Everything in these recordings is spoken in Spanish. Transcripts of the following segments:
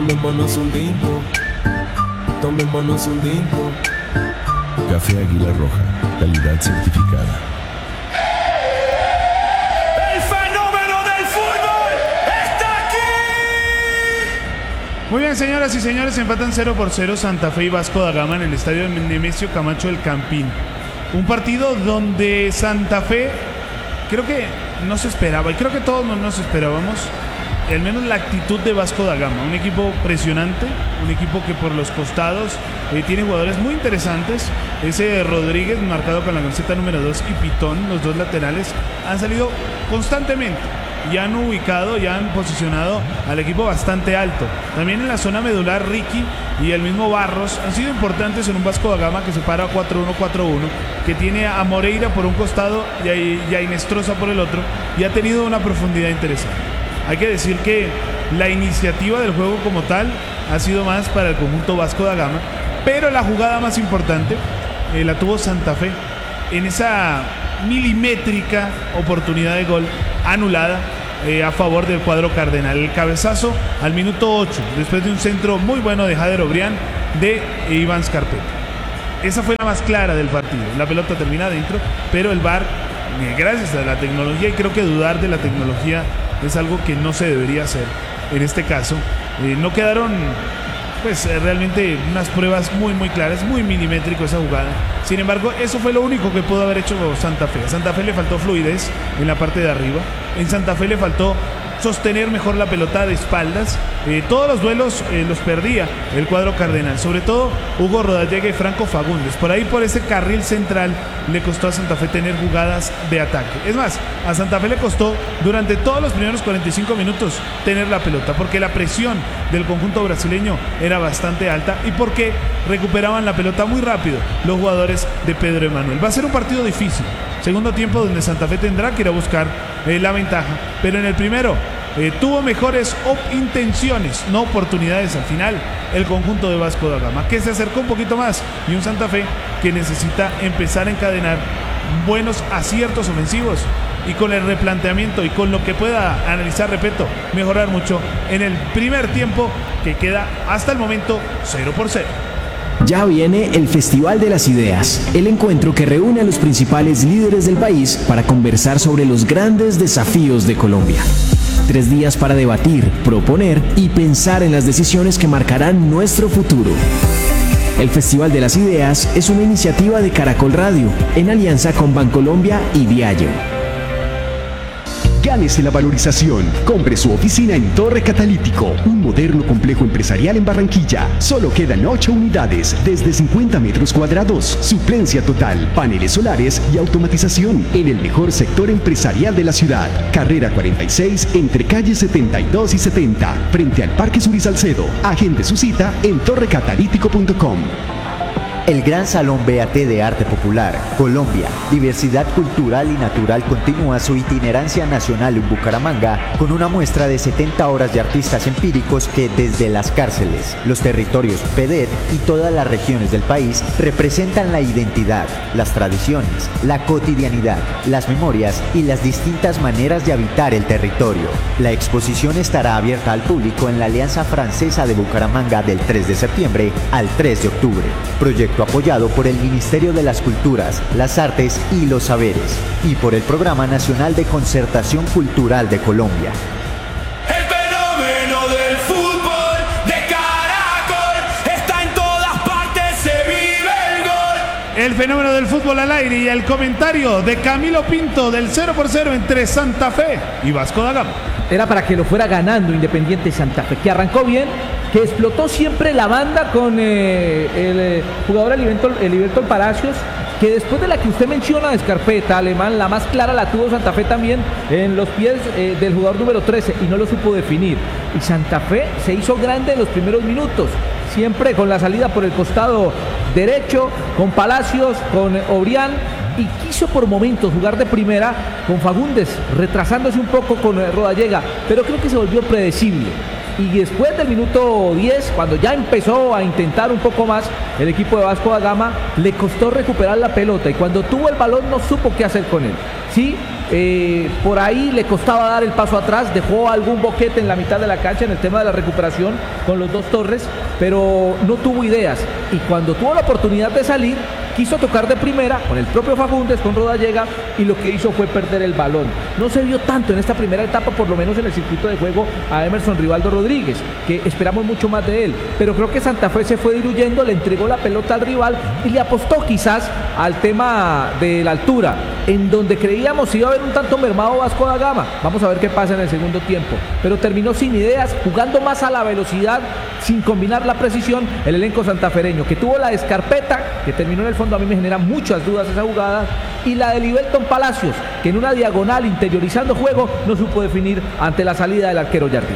Tomémonos un tinto, tomémonos un tinto. Café Águila Roja, calidad certificada. ¡El fenómeno del fútbol está aquí! Muy bien, señoras y señores, empatan 0-0 Santa Fe y Vasco da Gama en el estadio Nemesio Camacho del Campín. Un partido donde Santa Fe creo que no se esperaba, y creo que todos no nos esperábamos, al menos la actitud de Vasco da Gama. Un equipo presionante, un equipo que por los costados tiene jugadores muy interesantes. Ese Rodríguez, marcado con la camiseta número 2, y Pitón, los dos laterales, han salido constantemente y han ubicado, y han posicionado al equipo bastante alto. También en la zona medular, Ricky y el mismo Barros han sido importantes en un Vasco da Gama que se para 4-1-4-1, que tiene a Moreira por un costado y a Inestrosa por el otro, y ha tenido una profundidad interesante. Hay que decir que la iniciativa del juego como tal ha sido más para el conjunto Vasco da Gama, pero la jugada más importante la tuvo Santa Fe en esa milimétrica oportunidad de gol anulada a favor del cuadro cardenal. El cabezazo al minuto 8, después de un centro muy bueno de Jader Obrián de Iván Scarpetta. Esa fue la más clara del partido. La pelota termina adentro, pero el VAR, gracias a la tecnología, y creo que dudar de la tecnología es algo que no se debería hacer en este caso, no quedaron pues realmente unas pruebas muy claras, muy milimétrico esa jugada. Sin embargo, eso fue lo único que pudo haber hecho Santa Fe. A Santa Fe le faltó fluidez en la parte de arriba, en Santa Fe le faltó sostener mejor la pelota de espaldas. Todos los duelos los perdía el cuadro cardenal, sobre todo Hugo Rodallega y Franco Fagundes. Por ahí, por ese carril central, le costó a Santa Fe tener jugadas de ataque. Es más, a Santa Fe le costó durante todos los primeros 45 minutos tener la pelota, porque la presión del conjunto brasileño era bastante alta y porque recuperaban la pelota muy rápido los jugadores de Pedro Emanuel. Va a ser un partido difícil, segundo tiempo donde Santa Fe tendrá que ir a buscar la ventaja, pero en el primero tuvo mejores intenciones, no oportunidades. Al final, el conjunto de Vasco da Gama, que se acercó un poquito más, y un Santa Fe que necesita empezar a encadenar buenos aciertos ofensivos, y con el replanteamiento y con lo que pueda analizar, repito, mejorar mucho en el primer tiempo, que queda hasta el momento 0-0. Ya viene el Festival de las Ideas, el encuentro que reúne a los principales líderes del país para conversar sobre los grandes desafíos de Colombia. 3 días para debatir, proponer y pensar en las decisiones que marcarán nuestro futuro. El Festival de las Ideas es una iniciativa de Caracol Radio, en alianza con Bancolombia y Diallo. Gánese la valorización. Compre su oficina en Torre Catalítico, un moderno complejo empresarial en Barranquilla. Solo quedan 8 unidades, desde 50 metros cuadrados. Suplencia total, paneles solares y automatización en el mejor sector empresarial de la ciudad. Carrera 46, entre calles 72 y 70, frente al Parque Suri Salcedo. Agende su cita en torrecatalítico.com. El Gran Salón BAT de Arte Popular, Colombia, Diversidad Cultural y Natural continúa su itinerancia nacional en Bucaramanga con una muestra de 70 obras de artistas empíricos que desde las cárceles, los territorios PEDET y todas las regiones del país representan la identidad, las tradiciones, la cotidianidad, las memorias y las distintas maneras de habitar el territorio. La exposición estará abierta al público en la Alianza Francesa de Bucaramanga del 3 de septiembre al 3 de octubre. Proyecto apoyado por el Ministerio de las Culturas, las Artes y los Saberes y por el Programa Nacional de Concertación Cultural de Colombia. El fenómeno del fútbol de Caracol está en todas partes, se vive el gol. El fenómeno del fútbol al aire, y el comentario de Camilo Pinto del 0-0 entre Santa Fe y Vasco da Gama. Era para que lo fuera ganando Independiente Santa Fe, que arrancó bien, que explotó siempre la banda con el jugador Heriberto Palacios, que después de la que usted menciona de Scarpetta, Alemán, la más clara la tuvo Santa Fe también en los pies del jugador número 13 y no lo supo definir. Y Santa Fe se hizo grande en los primeros minutos, siempre con la salida por el costado derecho, con Palacios, con Obrián, y quiso por momentos jugar de primera con Fagundes, retrasándose un poco con Rodallega, pero creo que se volvió predecible. Y después del minuto 10, cuando ya empezó a intentar un poco más, el equipo de Vasco da Gama le costó recuperar la pelota, y cuando tuvo el balón no supo qué hacer con él. Sí, Por ahí le costaba dar el paso atrás, dejó algún boquete en la mitad de la cancha en el tema de la recuperación con los dos Torres, pero no tuvo ideas. Y cuando tuvo la oportunidad de salir, quiso tocar de primera con el propio Fagundes, con Rodallega, y lo que hizo fue perder el balón. No se vio tanto en esta primera etapa, por lo menos en el circuito de juego, a Emerson Rivaldo Rodríguez, que esperamos mucho más de él. Pero creo que Santa Fe se fue diluyendo, le entregó la pelota al rival y le apostó quizás al tema de la altura, en donde creíamos iba a haber un tanto mermado Vasco da Gama. Vamos a ver qué pasa en el segundo tiempo. Pero terminó sin ideas, jugando más a la velocidad, sin combinar la precisión, el elenco santafereño, que tuvo la escarpeta, que terminó en el fondo. A mí me genera muchas dudas esa jugada, y la de Libelton Palacios, que en una diagonal interiorizando juego no supo definir ante la salida del arquero Jardín.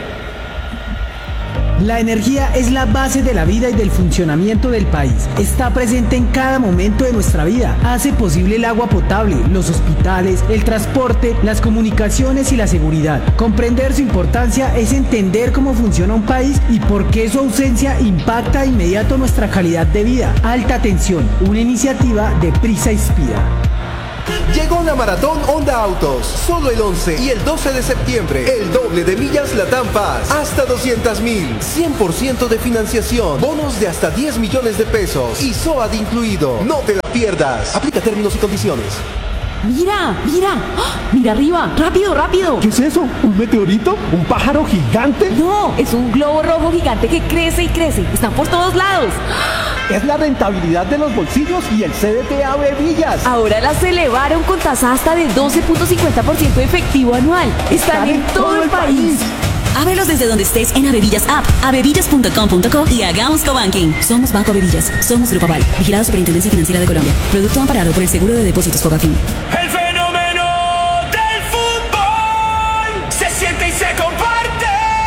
La energía es la base de la vida y del funcionamiento del país. Está presente en cada momento de nuestra vida. Hace posible el agua potable, los hospitales, el transporte, las comunicaciones y la seguridad. Comprender su importancia es entender cómo funciona un país y por qué su ausencia impacta de inmediato nuestra calidad de vida. Alta Tensión, una iniciativa de Prisa Inspira. Llegó la Maratón Honda Autos, solo el 11 y el 12 de septiembre, el doble de millas Latam Paz, hasta 200,000, 100% de financiación, bonos de hasta 10 millones de pesos y SOAT incluido. No te la pierdas, aplica términos y condiciones. Mira, mira, ¡oh! Mira arriba, rápido, rápido. ¿Qué es eso? ¿Un meteorito? ¿Un pájaro gigante? No, es un globo rojo gigante que crece y crece. Están por todos lados. Es la rentabilidad de los bolsillos y el CDT AB Villas. Ahora las elevaron con tasa hasta de 12.50% efectivo anual. Están en todo el país. Ábrelos desde donde estés en Avevillas App, avevillas.com.co y hagamos cobanking. Somos Banco Avevillas, somos Grupo Aval, vigilado Superintendencia Financiera de Colombia. Producto amparado por el Seguro de Depósitos Fogafín. El fenómeno del fútbol se siente y se comparte.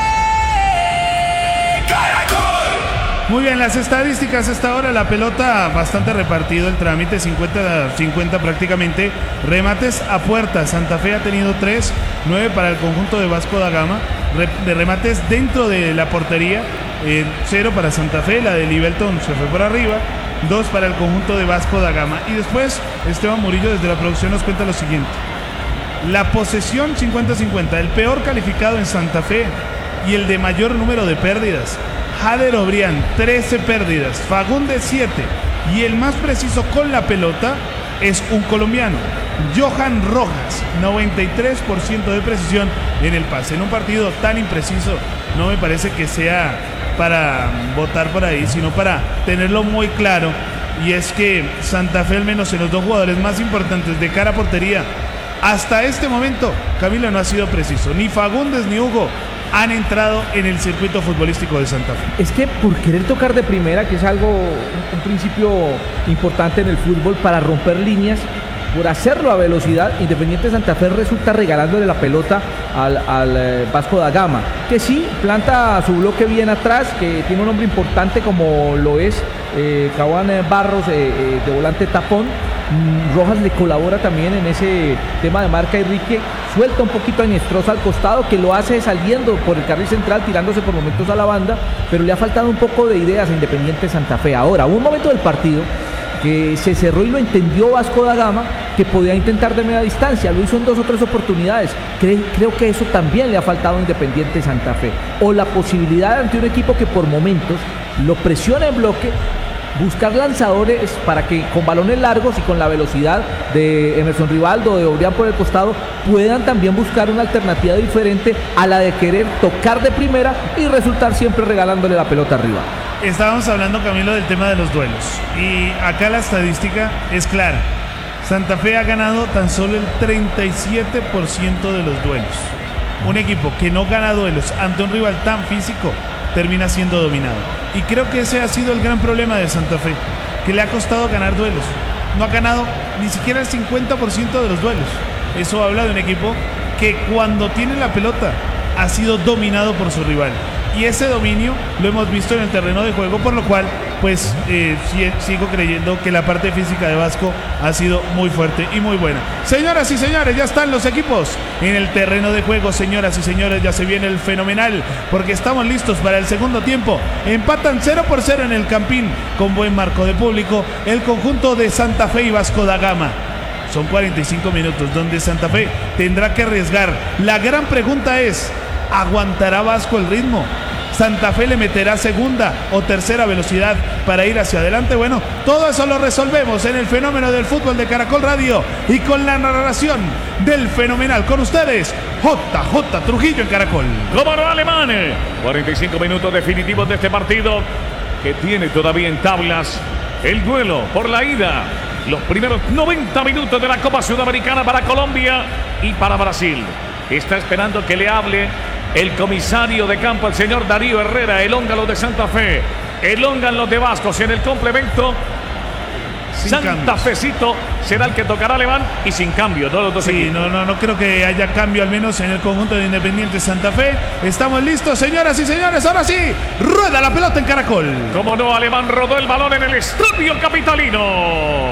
Caracol. Muy bien, las estadísticas hasta ahora, la pelota bastante repartido, el trámite 50-50 prácticamente. Remates a puerta, Santa Fe ha tenido 3, 9 para el conjunto de Vasco da Gama. De remates dentro de la portería, 0 para Santa Fe, la de Libelton se fue por arriba, 2 para el conjunto de Vasco da Gama. Y después Esteban Murillo desde la producción nos cuenta lo siguiente: la posesión 50-50, el peor calificado en Santa Fe y el de mayor número de pérdidas, Jader Obrián, 13 pérdidas, Fagundes 7, y el más preciso con la pelota es un colombiano, Johan Rojas, 93% de precisión en el pase. En un partido tan impreciso no me parece que sea para votar por ahí, sino para tenerlo muy claro, y es que Santa Fe, al menos en los dos jugadores más importantes de cara a portería, hasta este momento, Camilo, no ha sido preciso. Ni Fagundes ni Hugo han entrado en el circuito futbolístico de Santa Fe. Es que por querer tocar de primera, que es algo, un principio importante en el fútbol para romper líneas, por hacerlo a velocidad, Independiente Santa Fe resulta regalándole la pelota al Vasco da Gama, que sí planta su bloque bien atrás, que tiene un hombre importante como lo es Caguán Barros, de volante tapón. Rojas le colabora también en ese tema de marca. Enrique suelta un poquito a Inestrosa al costado, que lo hace saliendo por el carril central, tirándose por momentos a la banda, pero le ha faltado un poco de ideas a Independiente Santa Fe. Ahora, hubo un momento del partido que se cerró y lo entendió Vasco da Gama, que podía intentar de media distancia, lo hizo en 2 o 3 oportunidades. Creo que eso también le ha faltado a Independiente Santa Fe, o la posibilidad ante un equipo que por momentos lo presiona en bloque, buscar lanzadores para que con balones largos y con la velocidad de Emerson Rivaldo, de Obrián por el costado, puedan también buscar una alternativa diferente a la de querer tocar de primera y resultar siempre regalándole la pelota arriba. Estábamos hablando, Camilo, del tema de los duelos, y acá la estadística es clara. Santa Fe ha ganado tan solo el 37% de los duelos. Un equipo que no gana duelos ante un rival tan físico termina siendo dominado. Y creo que ese ha sido el gran problema de Santa Fe, que le ha costado ganar duelos. No ha ganado ni siquiera el 50% de los duelos. Eso habla de un equipo que cuando tiene la pelota ha sido dominado por su rival. Y ese dominio lo hemos visto en el terreno de juego, por lo cual pues sigo creyendo que la parte física de Vasco ha sido muy fuerte y muy buena. Señoras y señores, ya están los equipos en el terreno de juego. Señoras y señores, ya se viene el fenomenal, porque estamos listos para el segundo tiempo. Empatan 0-0 en el Campín, con buen marco de público, el conjunto de Santa Fe y Vasco da Gama. Son 45 minutos donde Santa Fe tendrá que arriesgar. La gran pregunta es, ¿aguantará Vasco el ritmo? ¿Santa Fe le meterá segunda o tercera velocidad para ir hacia adelante? Bueno, todo eso lo resolvemos en el fenómeno del fútbol de Caracol Radio y con la narración del fenomenal. Con ustedes, JJ Trujillo en Caracol. Como no, Alemán. 45 minutos definitivos de este partido que tiene todavía en tablas el duelo por la ida. Los primeros 90 minutos de la Copa Sudamericana para Colombia y para Brasil. Está esperando que le hable el comisario de campo, el señor Darío Herrera, el húngaro de Santa Fe, el húngaro de Vascos. En el complemento, Santa Fecito será el que tocará Alemán y sin cambio, todos los dos equipos. No creo que haya cambio, al menos en el conjunto de Independiente Santa Fe. Estamos listos, señoras y señores. Ahora sí, rueda la pelota en Caracol. Como no, Alemán rodó el balón en el estadio capitalino.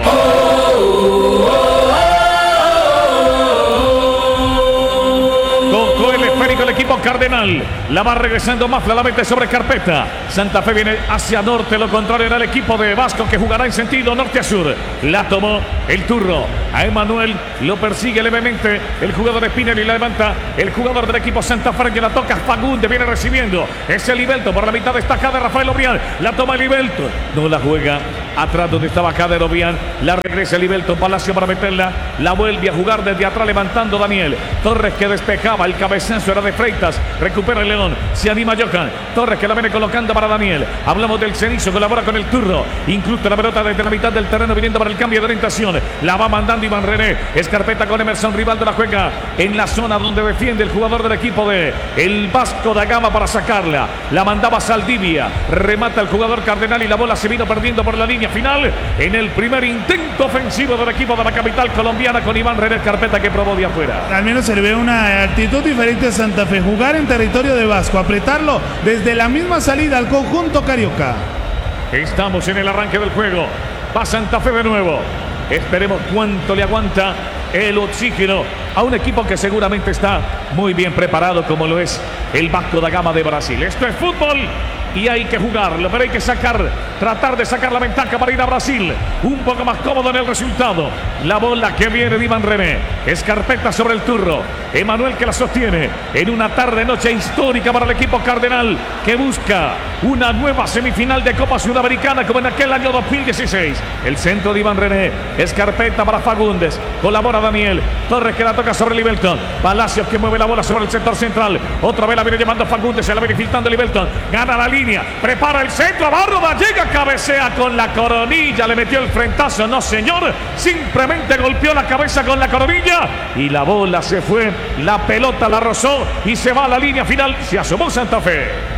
Tocó el esférico el equipo cardenal. La va regresando Mafla, la mete sobre carpeta. Santa Fe viene hacia norte, lo contrario era el equipo de Vasco que jugará en sentido norte a sur. La tomó el turro. A Emanuel lo persigue levemente el jugador de Spinelli y la levanta el jugador del equipo Santa Fe, que la toca Fagundes, viene recibiendo. Es el Ibelto por la mitad destacada de Rafael Obián. La toma el Ibelto. No la juega atrás donde estaba Kader Obián. La regresa el Ibelto Palacio para meterla. La vuelve a jugar desde atrás levantando Daniel Torres, que despejaba. El cabezazo era de Freitas. Recupera el León. Se anima Johan Torres, que la viene colocando para Daniel. Hablamos del Cenizo, colabora con el turro. Incluso la pelota desde la mitad del terreno viniendo para el cambio de orientación. La va mandando Iván René. Escarpeta con Emerson Rivaldo, la juega en la zona donde defiende el jugador del equipo de el Vasco da Gama para sacarla. La mandaba Saldivia. Remata el jugador cardenal y la bola se vino perdiendo por la línea final en el primer intento ofensivo del equipo de la capital colombiana con Iván René Escarpeta, que probó de afuera. Al menos se le ve una actitud diferente a Santa Fe. Jugar en territorio de Vasco, apretarlo desde la misma salida al conjunto carioca. Estamos en el arranque del juego. Va Santa Fe de nuevo. Esperemos cuánto le aguanta el oxígeno a un equipo que seguramente está muy bien preparado, como lo es el Vasco da Gama de Brasil. Esto es fútbol y hay que jugarlo, pero hay que tratar de sacar la ventaja para ir a Brasil un poco más cómodo en el resultado. La bola que viene de Iván René. Escarpeta sobre el turro. Emanuel, que la sostiene en una tarde-noche histórica para el equipo cardenal, que busca una nueva semifinal de Copa Sudamericana como en aquel año 2016. El centro de Iván René. Escarpeta para Fagundes. Colabora Daniel Torres, que la toca sobre Libelton. Palacios, que mueve la bola sobre el sector central. Otra vez la viene llevando Fagundes. Se la viene filtrando Libelton. Gana la línea. Prepara el centro. Barroda llega. Cabecea con la coronilla. Le metió el frentazo. No, señor. Simplemente golpeó la cabeza con la coronilla. Y la bola se fue. La pelota la rozó. Y se va a la línea final. Se asomó Santa Fe.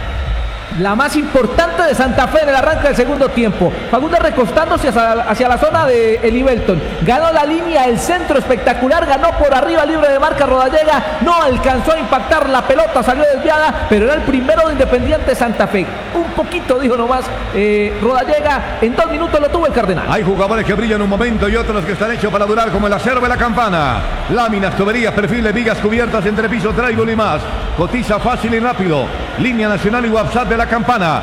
La más importante de Santa Fe en el arranque del segundo tiempo. Fagundes recostándose hacia la zona de Elibelton. Ganó la línea, el centro espectacular. Ganó por arriba, libre de marca Rodallega. No alcanzó a impactar la pelota, salió desviada, pero era el primero de Independiente Santa Fe. Un poquito, dijo nomás Rodallega. En 2 minutos lo tuvo el Cardenal. Hay jugadores que brillan un momento y otros que están hechos para durar, como el acero de la Campana. Láminas, tuberías, perfiles, vigas cubiertas, entrepiso, traigo y más. Cotiza fácil y rápido. Línea nacional y WhatsApp de la Campana,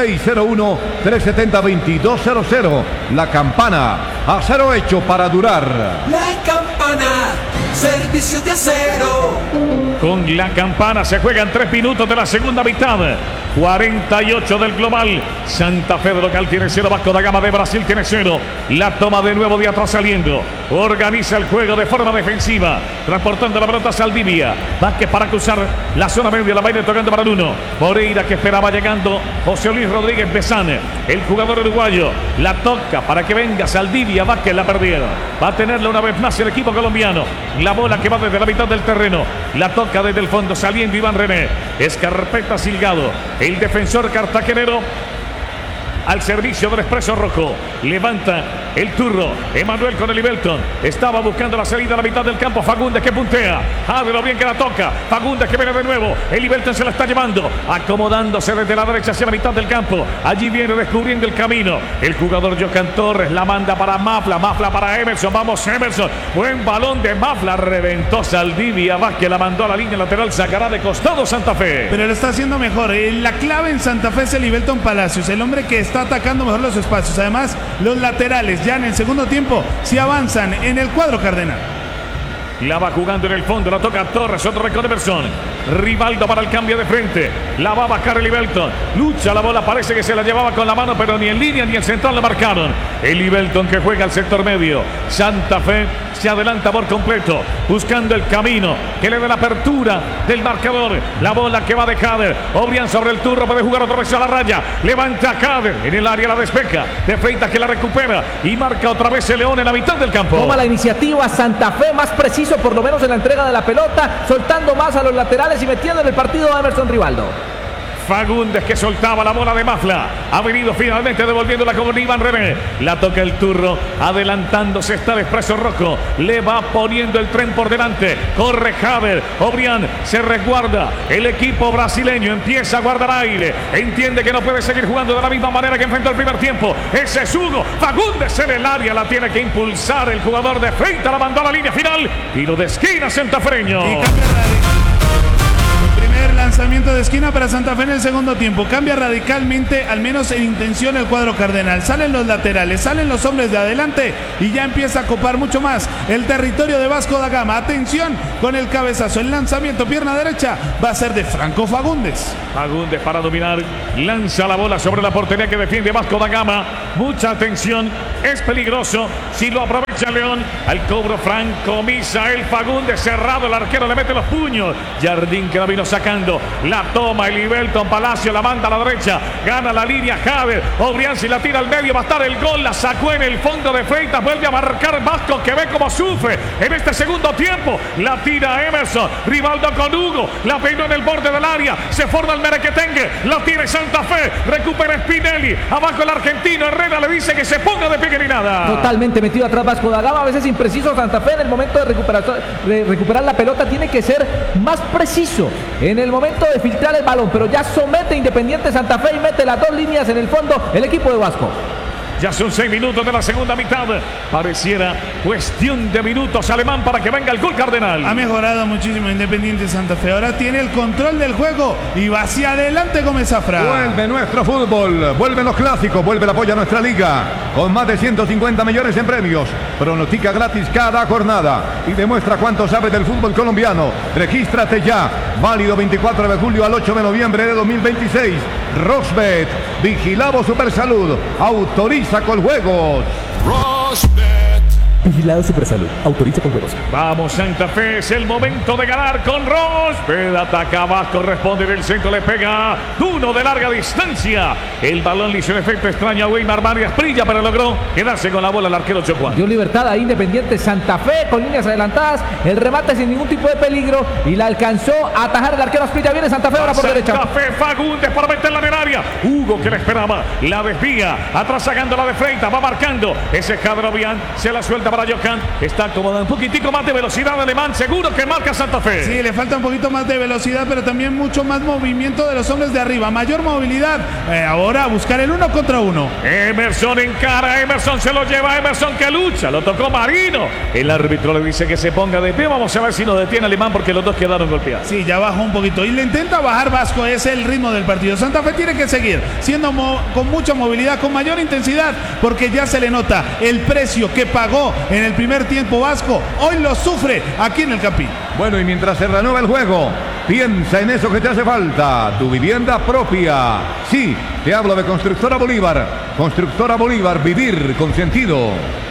601-370-2200. La Campana, acero hecho para durar. La Campana, servicio de acero. Con La Campana se juegan 3 minutos de la segunda mitad. 48 del global. Santa Fe de local tiene 0. Vasco da Gama de Brasil tiene 0. La toma de nuevo de atrás saliendo. Organiza el juego de forma defensiva. Transportando la pelota a Saldivia. Vázquez para cruzar la zona media. La va a ir tocando para el 1. Moreira, que esperaba llegando. José Luis Rodríguez Bezán, el jugador uruguayo. La toca para que venga Saldivia. Vázquez la perdieron. Va a tenerla una vez más el equipo colombiano. La bola que va desde la mitad del terreno. La toca desde el fondo saliendo Iván René. Escarpeta Silgado. El defensor cartagenero al servicio del Expreso Rojo. Levanta el turro. Emanuel con el Ibelton. Estaba buscando la salida a la mitad del campo. Fagundes, que puntea. Ábrelo bien, que la toca. Fagundes, que viene de nuevo. El Ibelton se la está llevando. Acomodándose desde la derecha hacia la mitad del campo. Allí viene descubriendo el camino. El jugador Johan Torres la manda para Mafla. Mafla para Emerson. Vamos, Emerson. Buen balón de Mafla. Reventó Saldivia. Vázquez la mandó a la línea lateral. Sacará de costado Santa Fe. Pero lo está haciendo mejor. La clave en Santa Fe es el Ibelton Palacios. El hombre que está está atacando mejor los espacios. Además, los laterales ya en el segundo tiempo se avanzan en el cuadro cardenal. La va jugando en el fondo, la toca Torres, otro récord de Emerson. Rivaldo para el cambio de frente. La va a bajar Elivelton. Lucha la bola, parece que se la llevaba con la mano, pero ni en línea ni el central la marcaron. Elivelton que juega al sector medio. Santa Fe se adelanta por completo, buscando el camino que le dé la apertura del marcador. La bola que va de Cader. Obrián sobre el turno, puede jugar otra vez a la raya. Levanta Cader en el área, la despeja. De Freitas que la recupera y marca otra vez el León en la mitad del campo. Toma la iniciativa Santa Fe, más preciso por lo menos en la entrega de la pelota, soltando más a los laterales y metiendo en el partido a Emerson Rivaldo. Fagundes que soltaba la bola de Mafla. Ha venido finalmente devolviéndola con Iván René. La toca el turro. Adelantándose está el Expreso Rocco. Le va poniendo el tren por delante. Corre Javer. Obrián se resguarda. El equipo brasileño empieza a guardar aire. Entiende que no puede seguir jugando de la misma manera que enfrentó el primer tiempo. Ese es Hugo. Fagundes en el área. La tiene que impulsar el jugador de Feita. La mandó a la línea final. Tiro de esquina santafereño. Lanzamiento de esquina para Santa Fe en el segundo tiempo. Cambia radicalmente, al menos en intención, el cuadro cardenal. Salen los laterales, salen los hombres de adelante y ya empieza a copar mucho más el territorio de Vasco da Gama. Atención con el cabezazo. El lanzamiento, pierna derecha, va a ser de Franco Fagundes. Fagundes para dominar. Lanza la bola sobre la portería que defiende Vasco da Gama. Mucha atención. Es peligroso. Si lo aprovecha León. Al cobro Franco Misael Fagundes. Cerrado el arquero. Le mete los puños. Jardín que la vino sacando. La toma Elivelton. Palacio la manda a la derecha. Gana la línea Javer. Obrián si la tira al medio. Va a estar el gol. La sacó en el fondo de Freitas. Vuelve a marcar Vasco que ve cómo sufre en este segundo tiempo. La tira Emerson. Rivaldo con Hugo. La peinó en el borde del área. Se forma el merequetengue. La tiene Santa Fe. Recupera Spinelli. Abajo el argentino. Herrera le dice que se ponga de pie ni nada. Totalmente metido atrás Vasco da Gama. A veces impreciso Santa Fe en el momento de recuperar la pelota. Tiene que ser más preciso en el momento de filtrar el balón. Pero ya somete Independiente Santa Fe y mete las dos líneas en el fondo el equipo de Vasco. Ya son 6 minutos de la segunda mitad. Pareciera cuestión de minutos, Alemán, para que venga el gol cardenal. Ha mejorado muchísimo Independiente Santa Fe. Ahora tiene el control del juego y va hacia adelante Gómez Zafra. Vuelve nuestro fútbol, vuelven los clásicos, vuelve el apoyo a nuestra liga. Con más de 150 millones en premios. Pronostica gratis cada jornada y demuestra cuánto sabes del fútbol colombiano. Regístrate ya. Válido 24 de julio al 8 de noviembre de 2026. Roxbet, Vigilado Supersalud, autoriza con juegos. Vigilado Supersalud, autoriza con juegos. Vamos Santa Fe, es el momento de ganar con Roxbet. Ataca Vasco, responde del centro, le pega uno de larga distancia. El balón le hizo un efecto extraño a Weimar Marias Prilla, pero logró quedarse con la bola el arquero Chocuán. Dio libertad a Independiente Santa Fe con líneas adelantadas, el remate sin ningún tipo de peligro y la alcanzó a atajar el arquero Asprilla. Viene Santa Fe ahora por derecha. Santa Fe, Fagundes para meterla en el área. Hugo que la esperaba, la desvía, atrás sacando la de Freitas, va marcando. Ese Cadrovian se la suelta para Johan. Está acomodando un poquitico más de velocidad Alemán. Seguro que marca Santa Fe. Sí, le falta un poquito más de velocidad, pero también mucho más movimiento de los hombres de arriba. Mayor movilidad. Ahora a buscar el 1 contra 1. Emerson encara, Emerson se lo lleva, Emerson que lucha, lo tocó Marino. El árbitro le dice que se ponga de pie. Vamos a ver si lo detiene Alemán porque los dos quedaron golpeados. Sí, ya bajó un poquito y le intenta bajar Vasco. Es el ritmo del partido. Santa Fe tiene que seguir siendo con mucha movilidad, con mayor intensidad, porque ya se le nota el precio que pagó en el primer tiempo Vasco. Hoy lo sufre aquí en el Campín. Bueno, y mientras se renueva el juego, piensa en eso que te hace falta, tu vivienda propia. Sí, te hablo de Constructora Bolívar. Constructora Bolívar, vivir con sentido.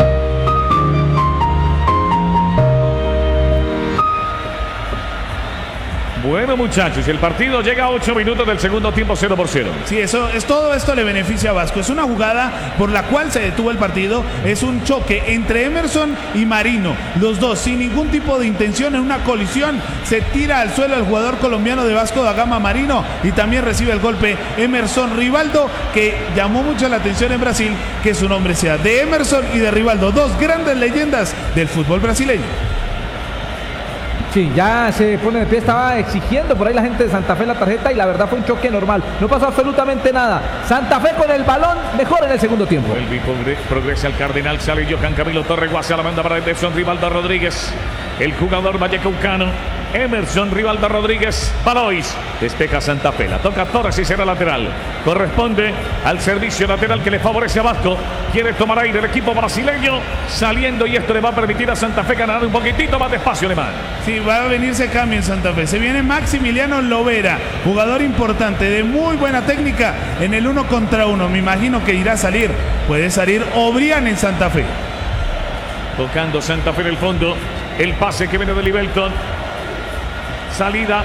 Bueno, muchachos, el partido llega a 8 minutos del segundo tiempo, 0-0. Sí, todo esto le beneficia a Vasco. Es una jugada por la cual se detuvo el partido. Es un choque entre Emerson y Marino. Los dos, sin ningún tipo de intención, en una colisión, se tira al suelo el jugador colombiano de Vasco da Gama, Marino, y también recibe el golpe Emerson Rivaldo, que llamó mucho la atención en Brasil que su nombre sea de Emerson y de Rivaldo, dos grandes leyendas del fútbol brasileño. Sí, ya se pone de pie, estaba exigiendo por ahí la gente de Santa Fe la tarjeta y la verdad fue un choque normal, no pasó absolutamente nada. Santa Fe con el balón mejor en el segundo tiempo. El progresa al Cardenal, sale Johan Camilo Torres, Guasa la manda para Edson Rivaldo Rodríguez, el jugador vallecaucano. Emerson Rivaldo Rodríguez Balois. Despeja Santa Fe. La toca Torres y será lateral. Corresponde al servicio lateral que le favorece a Vasco. Quiere tomar aire el equipo brasileño saliendo y esto le va a permitir a Santa Fe ganar un poquitito más de espacio, Alemán. Sí, va a venirse cambio en Santa Fe. Se viene Maximiliano Lovera, jugador importante, de muy buena técnica en el 1 contra 1. Me imagino que irá a salir. Puede salir Obrián en Santa Fe. Tocando Santa Fe en el fondo. El pase que viene de Libelton. Salida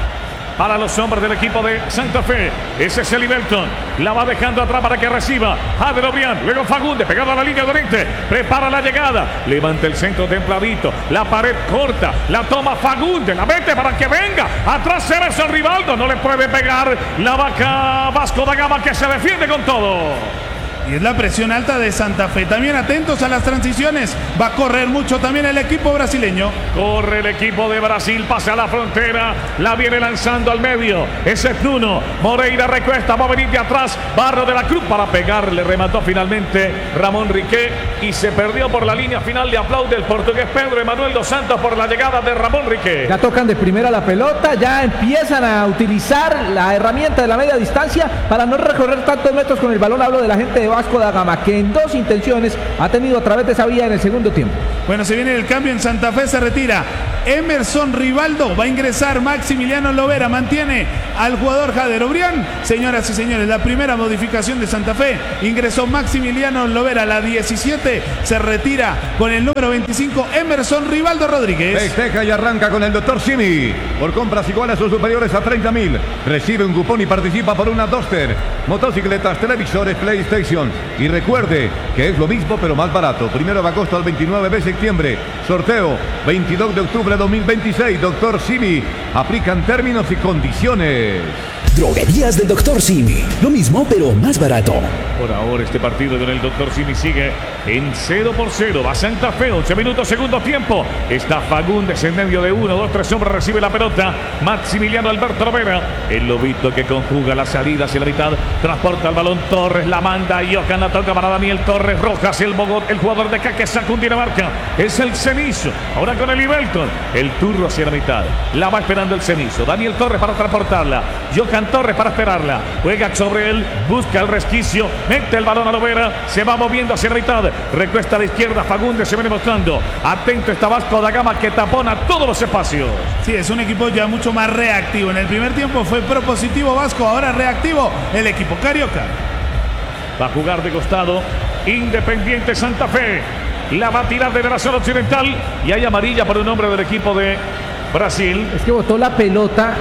para los hombres del equipo de Santa Fe. Ese es el Libelton. La va dejando atrás para que reciba Jader Obrián. Luego Fagundes pegado a la línea de oriente. Prepara la llegada. Levanta el centro templadito. La pared corta. La toma Fagundes. La mete para que venga. Atrás Emerson Rivaldo. No le puede pegar la vaca Vasco da Gama que se defiende con todo. Y es la presión alta de Santa Fe. También atentos a las transiciones. Va a correr mucho también el equipo brasileño. Corre el equipo de Brasil. Pasa a la frontera. La viene lanzando al medio. Ese es Nuno. Moreira recuesta. Va a venir de atrás. Barro de la Cruz para pegarle. Remató finalmente Ramón Riquet. Y se perdió por la línea final. Le aplaude el portugués Pedro Emanuel dos Santos por la llegada de Ramón Riquet. Ya tocan de primera la pelota. Ya empiezan a utilizar la herramienta de la media distancia para no recorrer tantos metros con el balón. Hablo de la gente de Vasco da Gama, que en dos intenciones ha tenido a través de esa vía en el segundo tiempo. Bueno, se viene el cambio en Santa Fe, se retira Emerson Rivaldo, va a ingresar Maximiliano Lovera, mantiene al jugador Jader Obrián. Señoras y señores, la primera modificación de Santa Fe, ingresó Maximiliano Lovera, la 17, se retira con el número 25 Emerson Rivaldo Rodríguez. Festeja y arranca con el Dr. Simi. Por compras iguales o superiores a 30.000, recibe un cupón y participa por una Duster, motocicletas, televisores, PlayStation. Y recuerde que es lo mismo pero más barato. 1 de agosto al 29 de septiembre. Sorteo 22 de octubre de 2026. Dr. Simi. Aplican términos y condiciones. Droguerías del Dr. Simi. Lo mismo pero más barato. Por ahora este partido con el Dr. Simi sigue en 0-0. Va Santa Fe, 11 minutos, segundo tiempo. Está Fagundes en medio de 1, 2, 3 hombres. Recibe la pelota Maximiliano Alberto Lovera. El lobito que conjuga la salida hacia la mitad. Transporta el balón Torres, la manda. Johan la toca para Daniel Torres. Rojas, el jugador de acá que saca un Dinamarca. Es el Cenizo. Ahora con el Libelton. El turno hacia la mitad. La va esperando el Cenizo. Daniel Torres para transportarla. Johan Torres para esperarla. Juega sobre él. Busca el resquicio. Mete el balón a Lovera. Se va moviendo hacia la mitad. Recuesta a la izquierda. Fagundes se viene mostrando. Atento está Vasco da Gama que tapona todos los espacios. Sí, es un equipo ya mucho más reactivo. En el primer tiempo fue propositivo Vasco. Ahora reactivo el equipo carioca. Va a jugar de costado Independiente Santa Fe. La va a tirar desde la zona occidental. Y hay amarilla para un hombre del equipo de Brasil. Es que botó la pelota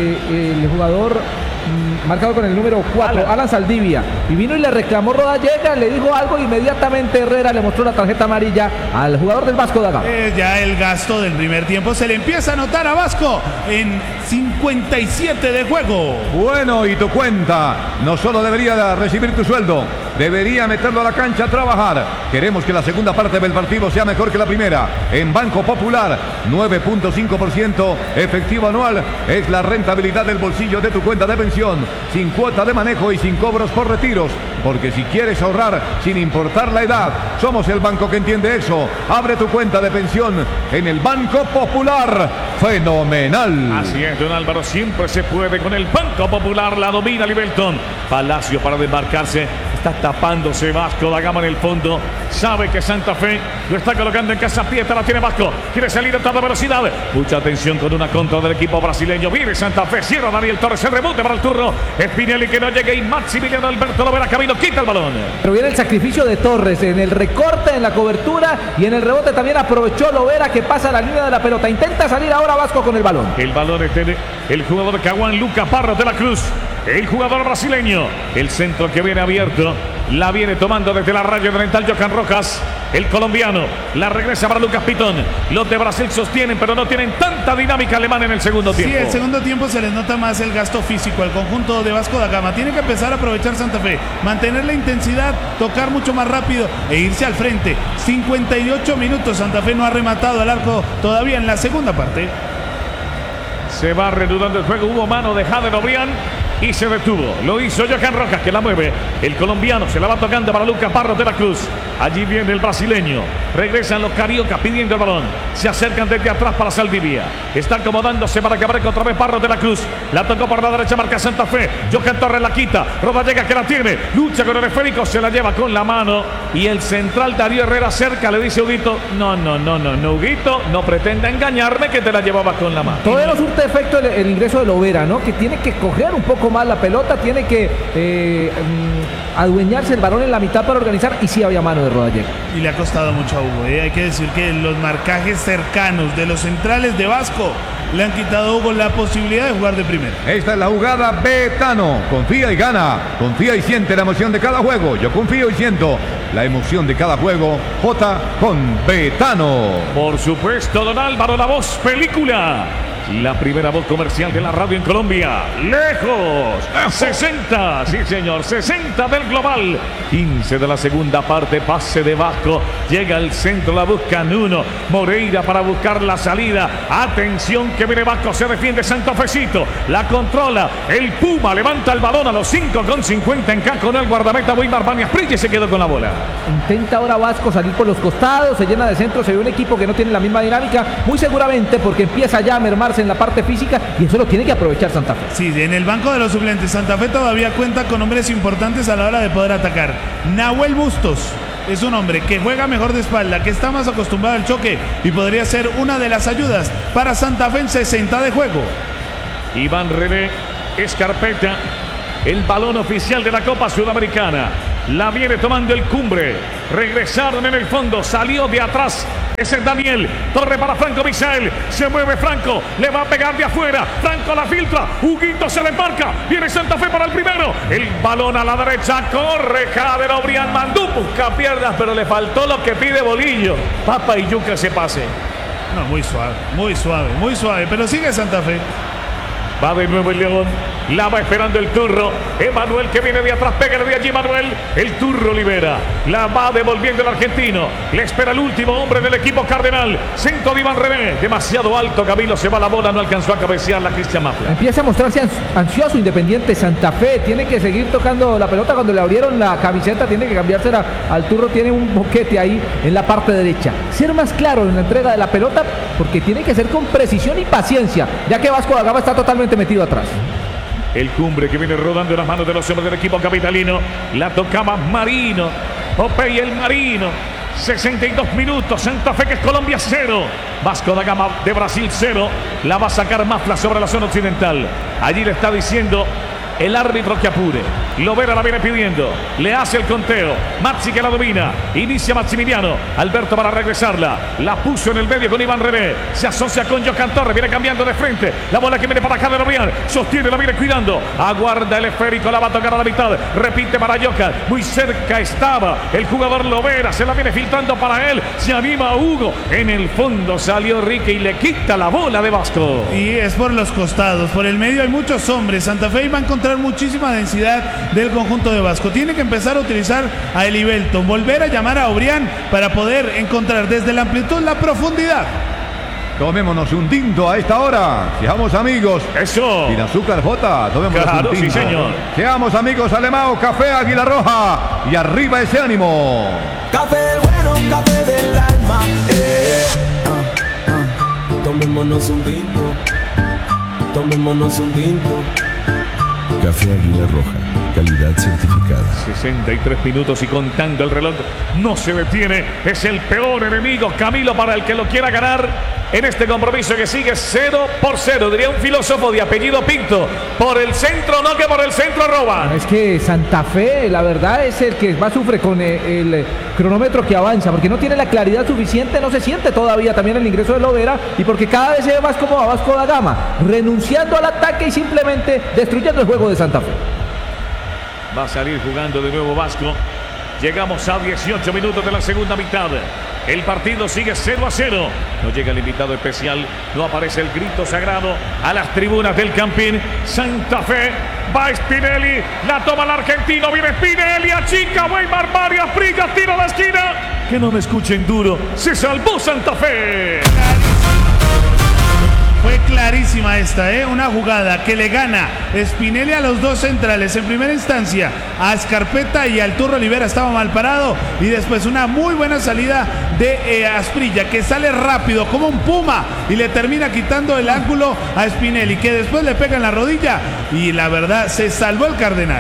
el jugador marcado con el número 4, Alan Saldivia. Y vino y le reclamó Rodallega, le dijo algo. Inmediatamente Herrera le mostró la tarjeta amarilla al jugador del Vasco da Gama. Ya el gasto del primer tiempo se le empieza a notar a Vasco en 57 de juego. Bueno, y tu cuenta no solo debería recibir tu sueldo, debería meterlo a la cancha a trabajar. Queremos que la segunda parte del partido sea mejor que la primera. En Banco Popular, 9.5% efectivo anual es la rentabilidad del bolsillo de tu cuenta de pensión, sin cuota de manejo y sin cobros por retiros. Porque si quieres ahorrar sin importar la edad, somos el banco que entiende eso. Abre tu cuenta de pensión en el Banco Popular. Fenomenal. Así es, don Álvaro, siempre se puede con el Banco Popular. La domina Libelton. Palacio para desmarcarse. Está tapándose Vasco da Gama en el fondo. Sabe que Santa Fe lo está colocando en Casapieta. La tiene Vasco. Quiere salir a toda velocidad. Mucha atención con una contra del equipo brasileño. Viene Santa Fe. Cierra Daniel Torres. El rebote para el turno. Spinelli que no llegue. Y Maximiliano Alberto Lovera camino. Quita el balón. Pero viene el sacrificio de Torres en el recorte, en la cobertura. Y en el rebote también aprovechó Lovera que pasa la línea de la pelota. Intenta salir ahora Vasco con el balón. El balón es el jugador Caguán Lucas Parros de la Cruz. El jugador brasileño. El centro que viene abierto. La viene tomando desde la raya oriental Johan Rojas. El colombiano. La regresa para Lucas Pitón. Los de Brasil sostienen, pero no tienen tanta dinámica alemana en el segundo tiempo. Sí, el segundo tiempo se les nota más el gasto físico al conjunto de Vasco da Gama. Tiene que empezar a aprovechar Santa Fe. Mantener la intensidad, tocar mucho más rápido e irse al frente. 58 minutos. Santa Fe no ha rematado el arco todavía en la segunda parte. Se va reanudando el juego. Hubo mano de Jader Obrián. y se detuvo. Lo hizo Johan Rojas, que la mueve. El colombiano se la va tocando para Lucas Barros de la Cruz. Allí viene el brasileño. Regresan los cariocas pidiendo el balón. Se acercan desde atrás para Saldivia. Está acomodándose para que aparezca otra vez Barros de la Cruz. La tocó por la derecha, marca Santa Fe. Johan Torres la quita. Rodallega que la tiene. Lucha con el esférico, se la lleva con la mano. Y el central Darío Herrera cerca le dice a Huguito: no, Huguito, no pretenda engañarme que te la llevaba con la mano. Todavía no surte efecto el ingreso de Lovera, ¿no? Que tiene que coger un poco más la pelota, tiene que adueñarse el balón en la mitad para organizar, y sí había mano de Rodallega. Y le ha costado mucho a Hugo, ¿eh? Hay que decir que los marcajes cercanos de los centrales de Vasco le han quitado a Hugo la posibilidad de jugar de primera. Esta es la jugada Betano. Confía y gana. Confía y siente la emoción de cada juego. Yo confío y siento la emoción de cada juego. J con Betano. Por supuesto, don Álvaro, la voz película. La primera voz comercial de la radio en Colombia. Lejos. 60. Sí, señor. 60 del global. 15 de la segunda parte. Pase de Vasco. Llega al centro. La buscan uno. Moreira para buscar la salida. Atención que viene Vasco. Se defiende Santafecito. La controla. El Puma levanta el balón a los 5:50. Encajonó el guardameta Weimar Banias Prille. Se quedó con la bola. Intenta ahora Vasco salir por los costados. Se llena de centro. Se ve un equipo que no tiene la misma dinámica. Muy seguramente porque empieza ya a mermarse en la parte física, y eso lo tiene que aprovechar Santa Fe. Sí, en el banco de los suplentes Santa Fe todavía cuenta con hombres importantes a la hora de poder atacar. Nahuel Bustos es un hombre que juega mejor de espalda, que está más acostumbrado al choque y podría ser una de las ayudas para Santa Fe en 60 de juego. Iván René Escarpeta, el balón oficial de la Copa Sudamericana. La viene tomando el Cumbre. Regresaron en el fondo. Salió de atrás. Ese es Daniel. Torre para Franco Misael. Se mueve Franco. Le va a pegar de afuera. Franco la filtra. Huguito se le embarca. Viene Santa Fe para el primero. El balón a la derecha. Corre Jader Obrián. Mandú busca piernas, pero le faltó lo que pide Bolillo. Papa y yuca ese pase. No, muy suave. Pero sigue Santa Fe. Va de nuevo el León. La va esperando el Turro. Emanuel que viene de atrás. Pégale de allí, Emanuel. El Turro libera. La va devolviendo el argentino. Le espera el último hombre del equipo cardenal. Centro de Iván René. Demasiado alto. Camilo se va la bola. No alcanzó a cabecear la Cristian Mafla. Empieza a mostrarse ansioso Independiente Santa Fe. Tiene que seguir tocando la pelota. Cuando le abrieron la camiseta, tiene que cambiársela al Turro. Tiene un boquete ahí en la parte derecha. Ser más claro en la entrega de la pelota, porque tiene que ser con precisión y paciencia, ya que Vasco da Gama está totalmente metido atrás. El Cumbre que viene rodando en las manos de los hombres del equipo capitalino. La tocaba Marino. Popey el Marino. 62 minutos. Santa Fe, que es Colombia 0. Vasco da Gama de Brasil 0. La va a sacar Mafla sobre la zona occidental. Allí le está diciendo el árbitro que apure. Lovera la viene pidiendo. Le hace el conteo. Maxi que la domina. Inicia Maximiliano. Alberto para regresarla. La puso en el medio con Iván René. Se asocia con Johan Torres. Viene cambiando de frente. La bola que viene para Jader Obrián. Sostiene, la viene cuidando. Aguarda el esférico. La va a tocar a la mitad. Repite para Johan. Muy cerca estaba el jugador Lovera. Se la viene filtrando para él. Se anima Hugo. En el fondo salió Rique y le quita la bola de Vasco. Y es por los costados. Por el medio hay muchos hombres. Santa Fe va a encontrar muchísima densidad del conjunto de Vasco. Tiene que empezar a utilizar a Elivelton, volver a llamar a Obrián para poder encontrar desde la amplitud la profundidad. Tomémonos un tinto a esta hora. Seamos amigos. Eso. Sin azúcar, Jota. Tomémonos claro, un tinto. Sí, señor. Seamos amigos, Alemão, Café Águila Roja. Y arriba ese ánimo. Café bueno, café del alma. Tomémonos un tinto. Tomémonos un tinto. Café Águila Roja, calidad certificada. 63 minutos y contando el reloj. No se detiene. Es el peor enemigo, Camilo, para el que lo quiera ganar en este compromiso que sigue 0-0. Diría un filósofo de apellido Pinto. Por el centro, no que por el centro roba. Es que Santa Fe, la verdad, es el que más sufre con el cronómetro que avanza, porque no tiene la claridad suficiente, no se siente todavía también el ingreso de Lovera, y porque cada vez se ve más como a Vasco da Gama, renunciando al ataque y simplemente destruyendo el juego de Santa Fe. Va a salir jugando de nuevo Vasco. Llegamos a 18 minutos de la segunda mitad. El partido sigue 0-0. No llega el invitado especial. No aparece el grito sagrado a las tribunas del Campín. Santa Fe. Va Spinelli. La toma el argentino. Viene Spinelli. Achica. Weimar Banias Prille. Tiro de esquina. Que no me escuchen duro. Se salvó Santa Fe. Fue clarísima esta, una jugada que le gana Spinelli a los dos centrales. En primera instancia a Scarpetta y al Turro Olivera estaba mal parado. Y después una muy buena salida de Asprilla, que sale rápido como un puma y le termina quitando el ángulo a Spinelli, que después le pega en la rodilla. Y la verdad, se salvó el Cardenal.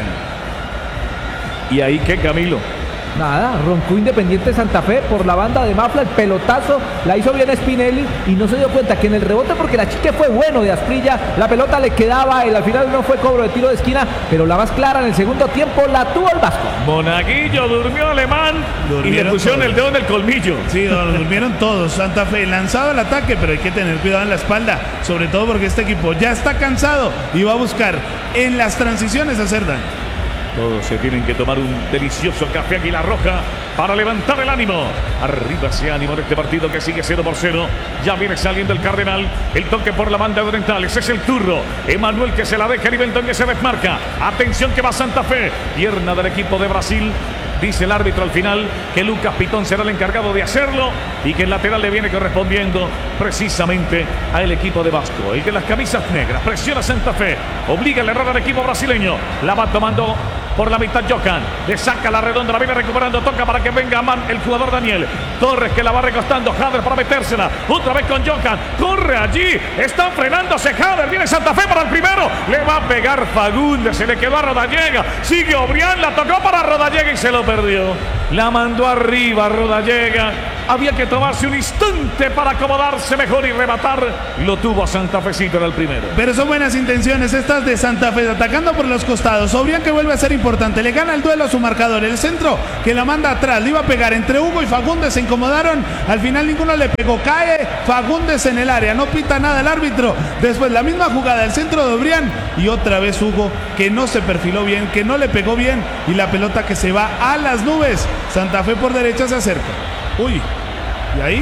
¿Y ahí qué, Camilo? Nada, roncó Independiente Santa Fe por la banda de Mafla, el pelotazo, la hizo bien Spinelli y no se dio cuenta que en el rebote, porque la chique fue bueno de Asprilla, la pelota le quedaba, al final no fue cobro de tiro de esquina, pero la más clara en el segundo tiempo la tuvo el Vasco. Monaguillo durmió Alemán y le pusieron el dedo en el colmillo. Sí, durmieron todos. Santa Fe lanzado al ataque, pero hay que tener cuidado en la espalda, sobre todo porque este equipo ya está cansado y va a buscar en las transiciones hacer daño. Todos se tienen que tomar un delicioso café Águila Roja para levantar el ánimo. Arriba ese ánimo en este partido que sigue 0-0. Ya viene saliendo el Cardenal. El toque por la banda de Orientales. Es el Turro. Emanuel que se la deja. Ribentón que se desmarca. Atención que va Santa Fe. Pierna del equipo de Brasil. Dice el árbitro al final que Lucas Pitón será el encargado de hacerlo y que el lateral le viene correspondiendo precisamente al equipo de Vasco. El de las camisas negras presiona Santa Fe, obliga el error al equipo brasileño. La va tomando por la mitad Johan, le saca la redonda, la viene recuperando, toca para que venga el jugador Daniel Torres, que la va recostando, Jader para metérsela, otra vez con Johan, corre allí, están frenándose Jader, viene Santa Fe para el primero, le va a pegar Fagundes, se le quedó a Rodallega, sigue Obrián, la tocó para Rodallega y se lo perdió, la mandó arriba Rodallega. Había que tomarse un instante para acomodarse mejor y rematar. Lo tuvo Santa Fecito en el primero. Pero son buenas intenciones estas de Santa Fe, atacando por los costados. Obrián, que vuelve a ser importante, le gana el duelo a su marcador. El centro que la manda atrás, le iba a pegar entre Hugo y Fagundes, se incomodaron. Al final ninguno le pegó, cae Fagundes en el área, no pita nada el árbitro. Después la misma jugada, el centro de Obrián y otra vez Hugo, que no se perfiló bien, que no le pegó bien, y la pelota que se va a las nubes. Santa Fe por derecha se acerca. Uy, y ahí,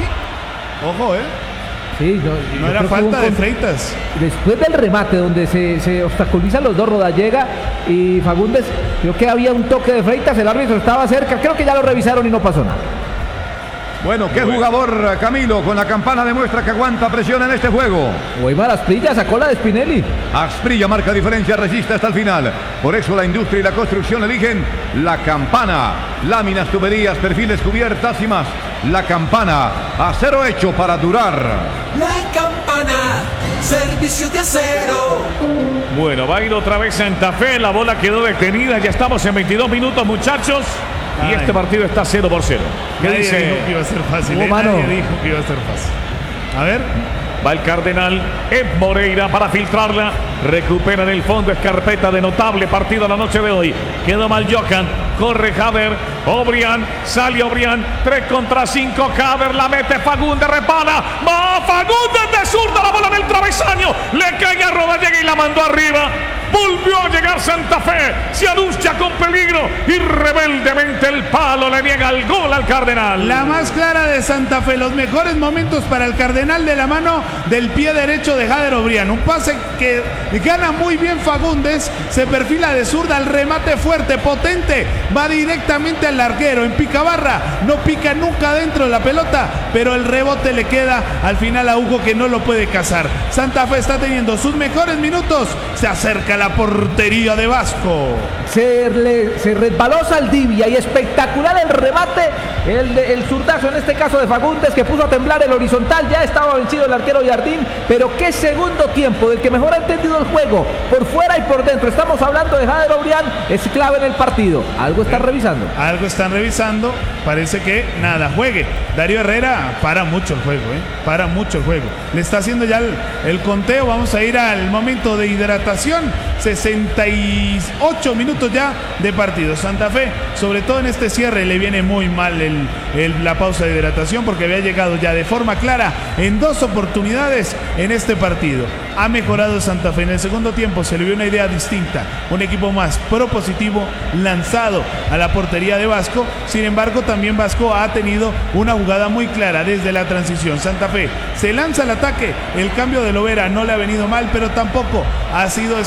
ojo, Sí, no era falta de Freitas. Después del remate donde se obstaculizan los dos, Rodallega y Fagundes, creo que había un toque de Freitas, el árbitro estaba cerca, creo que ya lo revisaron y no pasó nada. Bueno, qué jugador, Camilo, con la campana demuestra que aguanta presión en este juego. Weimar Asprilla sacó la de Spinelli. Asprilla marca diferencia, resiste hasta el final. Por eso la industria y la construcción eligen la campana. Láminas, tuberías, perfiles, cubiertas y más. La campana, acero hecho para durar. La campana, servicio de acero. Bueno, va a ir otra vez Santa Fe, la bola quedó detenida, ya estamos en 22 minutos, muchachos. Y este partido está 0-0. ¿Qué Nadie dice? dijo que iba a ser fácil. Nadie dijo que iba a ser fácil. A ver. Va el Cardenal, Ed Moreira para filtrarla. Recupera en el fondo Scarpetta, de notable partido la noche de hoy. Quedó mal Johan, corre Jader, Obrián, sale Obrián, 3 contra 5, Jader la mete, Fagundes repara, va Fagundes de zurda, la bola en el travesaño, le cae a Rodallega y la mandó arriba. Volvió a llegar Santa Fe, se anuncia con peligro y rebeldemente el palo le niega el gol al Cardenal. La más clara de Santa Fe, los mejores momentos para el Cardenal de la mano del pie derecho de Jader Obrián. Un pase que gana muy bien Fagundes, se perfila de zurda, el remate fuerte, potente, va directamente al larguero, en picabarra, no pica nunca dentro de la pelota, pero el rebote le queda al final a Hugo, que no lo puede cazar. Santa Fe está teniendo sus mejores minutos, se acerca a la portería de Vasco. Se resbaló Saldivia y espectacular el remate, el zurdazo en este caso de Fagundes, que puso a temblar el horizontal. Ya estaba vencido el arquero Jardín, pero qué segundo tiempo del que mejor ha entendido el juego, por fuera y por dentro. Estamos hablando de Jader Obrián, es clave en el partido. Algo están revisando. Algo están revisando, parece que nada, juegue. Darío Herrera para mucho el juego, para mucho el juego. Le está haciendo ya el conteo, vamos a ir al momento de hidratación. 68 minutos ya de partido. Santa Fe, sobre todo en este cierre, le viene muy mal la pausa de hidratación, porque había llegado ya de forma clara en 2 oportunidades en este partido. Ha mejorado Santa Fe en el segundo tiempo, se le vio una idea distinta, un equipo más propositivo, lanzado a la portería de Vasco. Sin embargo, también Vasco ha tenido una jugada muy clara desde la transición. Santa Fe se lanza al ataque, el cambio de Lovera no le ha venido mal, pero tampoco ha sido ese jugador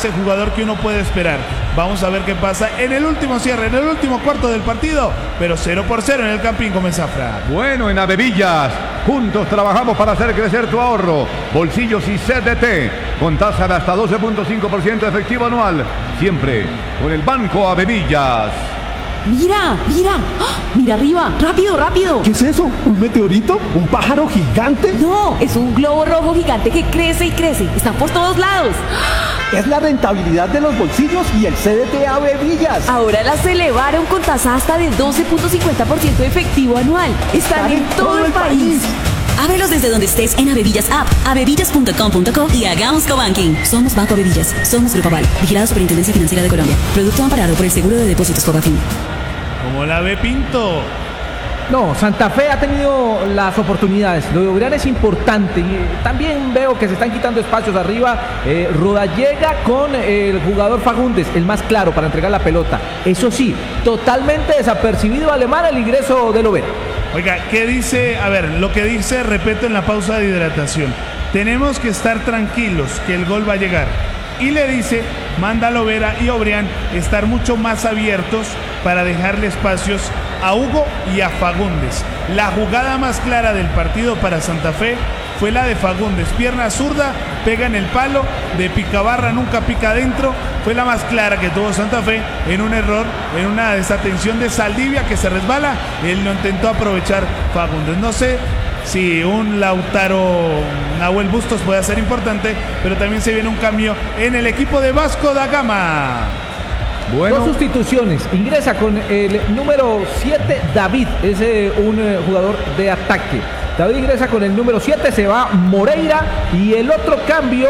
jugador que uno puede esperar. Vamos a ver qué pasa en el último cierre, en el último cuarto del partido, pero 0-0 en el Campín con Zafra. Bueno, en Avevillas, juntos trabajamos para hacer crecer tu ahorro. Bolsillos y CDT, con tasa de hasta 12.5% efectivo anual. Siempre con el Banco Avevillas. Mira, mira, ¡ah! Mira arriba, rápido. ¿Qué es eso? ¿Un meteorito? ¿Un pájaro gigante? No, es un globo rojo gigante que crece y crece. Está por todos lados. Es la rentabilidad de los bolsillos y el CDT Avevillas. Ahora las elevaron con tasa hasta de 12.50% efectivo anual. Están en todo el país. Ábrelos desde donde estés en Avevillas App, avevillas.com.co y hagamos cobanking. Somos Banco Avevillas, somos Grupo Aval, vigilado Superintendencia Financiera de Colombia. Producto amparado por el Seguro de Depósitos Cobafin. ¿Cómo la ve, Pinto? No, Santa Fe ha tenido las oportunidades. Lo de Obrán es importante. Y también veo que se están quitando espacios arriba. Rodallega con el jugador Fagundes, el más claro para entregar la pelota. Eso sí, totalmente desapercibido Alemán el ingreso de Lovera. Oiga, ¿qué dice? A ver, lo que dice, repito, en la pausa de hidratación. Tenemos que estar tranquilos que el gol va a llegar. Y le dice, manda a Lovera y Obrián estar mucho más abiertos para dejarle espacios a Hugo y a Fagundes. La jugada más clara del partido para Santa Fe fue la de Fagundes. Pierna zurda, pega en el palo, de picabarra nunca pica adentro. Fue la más clara que tuvo Santa Fe en un error, en una desatención de Saldivia que se resbala. Él lo intentó aprovechar Fagundes. No sé si un Lautaro Nahuel Bustos puede ser importante, pero también se viene un cambio en el equipo de Vasco da Gama. Bueno. 2 sustituciones. Ingresa con el número 7 David, es un jugador de ataque. David ingresa con el número 7, se va Moreira y el otro cambio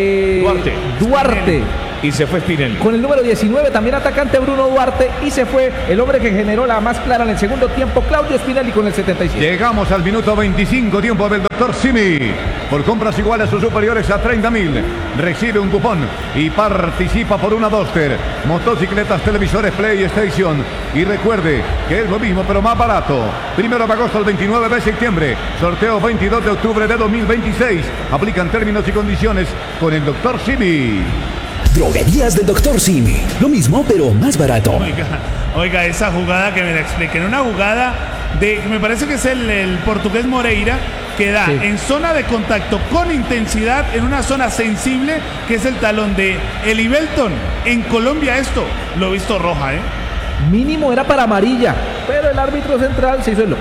Duarte. Y se fue Spinelli. Con el número 19, también atacante Bruno Duarte. Y se fue el hombre que generó la más clara en el segundo tiempo, Claudio Spinelli, con el 77. Llegamos al minuto 25, tiempo del Dr. Simi. Por compras iguales o superiores a 30.000, recibe un cupón y participa por una Duster, motocicletas, televisores, PlayStation. Y recuerde que es lo mismo pero más barato. 1 de agosto al 29 de septiembre. Sorteo 22 de octubre de 2026. Aplican términos y condiciones con el Dr. Simi. Droguerías del Dr. Simi. Lo mismo, pero más barato. Oiga, esa jugada que me la expliquen. Una jugada de, me parece que es el portugués Moreira, que da en zona de contacto con intensidad, en una zona sensible, que es el talón de Eli Belton. En Colombia esto lo he visto roja, Mínimo era para amarilla, pero el árbitro central se hizo el loco.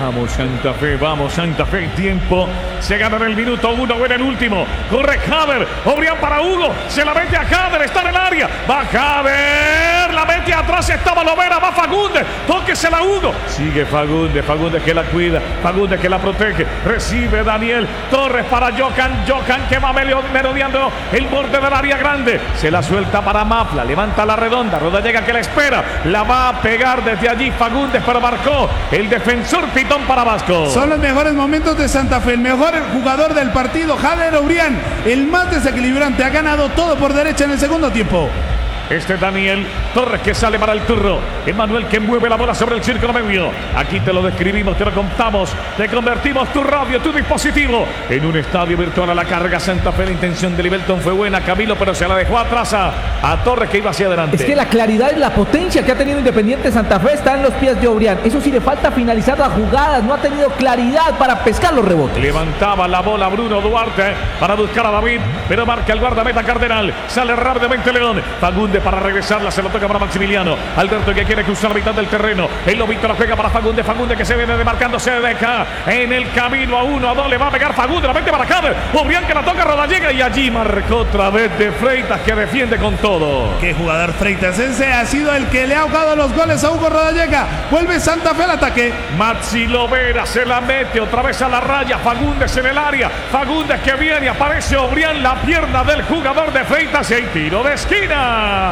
Vamos Santa Fe, tiempo. Se gana en el minuto 1 o en el último. Corre Haber, Obrián para Hugo, se la mete a Haber, está en el área. Va Haber, la mete atrás, estaba Lovera, va Fagundes, tóquesela a Hugo. Sigue Fagundes que la cuida, Fagundes que la protege. Recibe Daniel Torres para Jocan que va merodeando el borde del área grande. Se la suelta para Mafla, levanta la redonda, Rodallega que la espera. La va a pegar desde allí Fagundes, pero marcó el defensor Pitón para Vasco. Son los mejores momentos de Santa Fe. El mejor jugador del partido, Jader Obrián, el más desequilibrante, ha ganado todo por derecha en el segundo tiempo. Daniel Torres que sale para el turno. Emanuel que mueve la bola sobre el círculo medio. Aquí te lo describimos, te lo contamos. Te convertimos tu radio, tu dispositivo en un estadio virtual a la carga. Santa Fe, la intención de Libelton fue buena, Camilo, pero se la dejó atrás a Torres que iba hacia adelante. Es que la claridad y la potencia que ha tenido Independiente Santa Fe está en los pies de Obrián. Eso sí, le falta finalizar las jugadas. No ha tenido claridad para pescar los rebotes. Levantaba la bola Bruno Duarte para buscar a David, pero marca el guardameta Cardenal. Sale rápidamente León. Fagundes para regresarla, se lo toca para Maximiliano. Alberto que quiere cruzar la mitad del terreno. El Lobito la juega para Fagundes que se viene demarcando, se deja en el camino a 1, a 2, le va a pegar Fagundes, la mete para Haber. Obrián que la toca, Rodallega y allí marcó otra vez de Freitas que defiende con todo. Qué jugador Freitas, ese ha sido el que le ha ahogado los goles a Hugo Rodallega. Vuelve Santa Fe al ataque. Maxi Lovera se la mete otra vez a la raya, Fagundes en el área. Fagundes que viene, aparece Obrián, la pierna del jugador de Freitas y el tiro de esquina.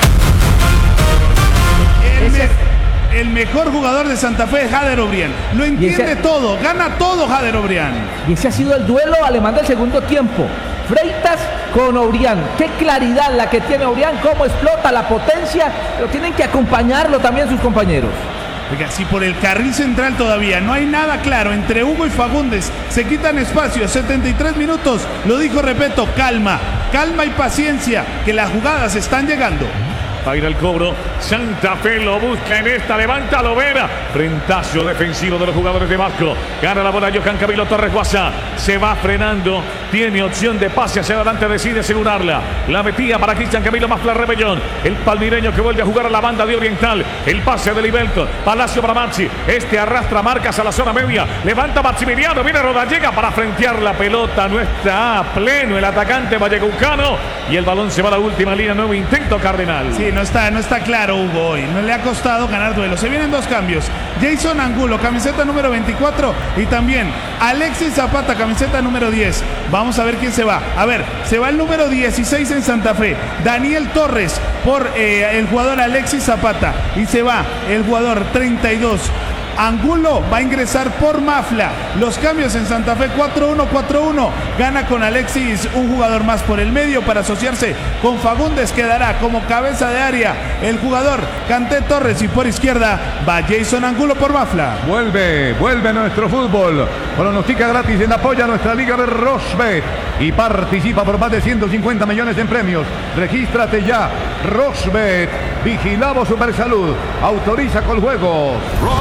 El mejor jugador de Santa Fe es Jader Obrián. Lo entiende todo, gana todo Jader Obrián. Y ese ha sido el duelo alemán del segundo tiempo. Freitas con Obrián. Qué claridad la que tiene Obrián, cómo explota la potencia, pero tienen que acompañarlo también sus compañeros. Oiga, si por el carril central todavía no hay nada claro entre Hugo y Fagundes, se quitan espacios, 73 minutos, lo dijo Repeto, calma y paciencia, que las jugadas están llegando. Va a ir al cobro, Santa Fe lo busca en esta, levanta Lovera, frentazo defensivo de los jugadores de Vasco, gana la bola Johan Camilo Torres Guasa, se va frenando, tiene opción de pase hacia adelante, decide asegurarla, la metía para Cristian Camilo Mafla Rebellón, el palmireño que vuelve a jugar a la banda de Oriental, el pase de Libelton, Palacio para Maxi, este arrastra marcas a la zona media, levanta Maximiliano, viene Rodallega para frentear la pelota, no está a pleno el atacante vallecucano y el balón se va a la última línea, nuevo intento Cardenal. Sí, no está claro Hugo hoy, no le ha costado ganar duelo. Se vienen dos cambios, Jason Angulo, camiseta número 24 y también Alexis Zapata, camiseta número 10. Vamos a ver quién se va. A ver, se va el número 16 en Santa Fe, Daniel Torres por el jugador Alexis Zapata y se va el jugador 32. Angulo va a ingresar por Mafla. Los cambios en Santa Fe 4-1-4-1. Gana con Alexis un jugador más por el medio para asociarse con Fagundes. Quedará como cabeza de área el jugador Canté Torres y por izquierda va Jason Angulo por Mafla. Vuelve nuestro fútbol. Pronostica gratis en apoyo a nuestra liga de Rosbet y participa por más de 150 millones en premios. Regístrate ya. Rosbet. Vigilado Supersalud. Autoriza con juegos.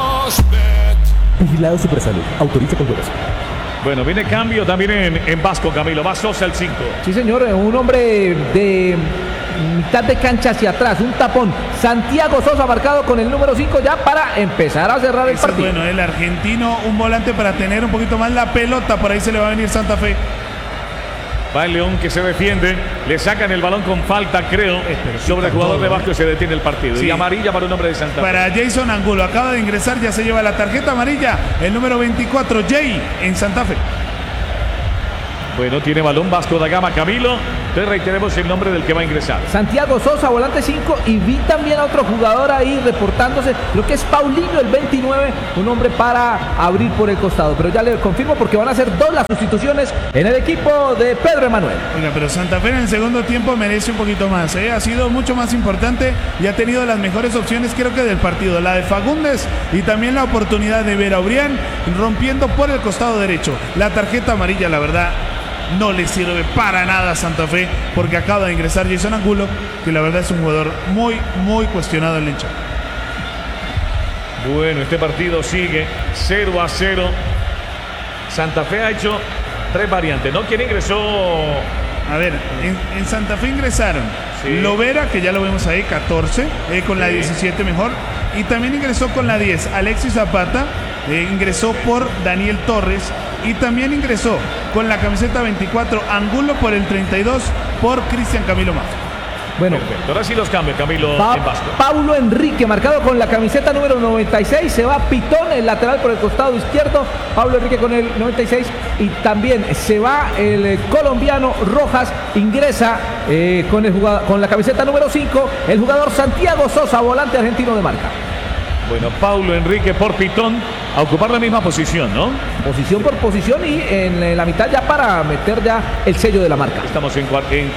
Vigilado Supersalud. Autoriza con juegos. Bueno, viene cambio también en Vasco, Camilo. Va Sosa el 5. Sí, señor. Un hombre de mitad de cancha hacia atrás. Un tapón. Santiago Sosa marcado con el número 5 ya para empezar a cerrar el partido. Bueno, el argentino, un volante para tener un poquito más la pelota. Por ahí se le va a venir Santa Fe. Va el León que se defiende, le sacan el balón con falta, creo, sobre el jugador de Vasco y se detiene el partido. Sí. Y amarilla para un hombre de Santa Fe. Para Jason Angulo, acaba de ingresar, ya se lleva la tarjeta amarilla, el número 24, Jay, en Santa Fe. Bueno, tiene balón Vasco da Gama, Camilo. Entonces reiteremos el nombre del que va a ingresar. Santiago Sosa, volante 5. Y vi también a otro jugador ahí reportándose, lo que es Paulinho, el 29. Un hombre para abrir por el costado. Pero ya le confirmo porque van a ser 2 las sustituciones en el equipo de Pedro Emanuel. Oiga, pero Santa Fe en el segundo tiempo merece un poquito más. Ha sido mucho más importante y ha tenido las mejores opciones, creo que del partido. La de Fagundes y también la oportunidad de ver a Urián rompiendo por el costado derecho. La tarjeta amarilla, la verdad, no le sirve para nada a Santa Fe porque acaba de ingresar Jason Angulo, que la verdad es un jugador muy cuestionado en la hinchada. Bueno, este partido sigue 0-0. Santa Fe ha hecho 3 variantes, ¿no? ¿Quién ingresó? A ver, en Santa Fe ingresaron Lovera, que ya lo vemos ahí, 14, con la 17 mejor, y también ingresó con la 10 Alexis Zapata, ingresó por Daniel Torres, y también ingresó con la camiseta 24 Angulo por el 32 por Cristian Camilo Mafla. Bueno, perfecto. Ahora sí los cambios, Camilo, en Vasco. Paulo Enrique, marcado con la camiseta número 96. Se va Pitón, el lateral por el costado izquierdo. Paulo Enrique con el 96. Y también se va el colombiano Rojas. Ingresa con la camiseta número 5 el jugador Santiago Sosa, volante argentino de marca. Bueno, Paulo Enrique por Pitón a ocupar la misma posición, ¿no? Posición por posición y en la mitad ya para meter ya el sello de la marca. Estamos en